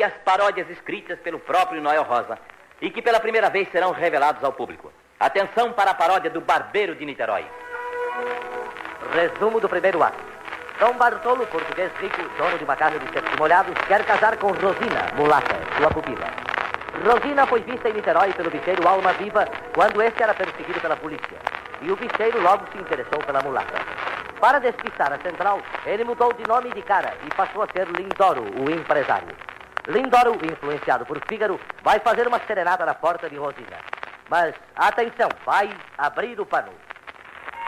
que as paródias escritas pelo próprio Noel Rosa e que pela primeira vez serão revelados ao público. Atenção para a paródia do Barbeiro de Niterói. Resumo do primeiro ato. Dom Bartolo, português rico, dono de uma casa de secos molhados, quer casar com Rosina, mulata, sua pupila. Rosina foi vista em Niterói pelo bicheiro Alma Viva quando este era perseguido pela polícia. E o bicheiro logo se interessou pela mulata. Para despistar a central, ele mudou de nome e de cara e passou a ser Lindoro, o empresário. Lindoro, influenciado por Fígaro, vai fazer uma serenata na porta de Rosina. Mas, atenção, vai abrir o pano.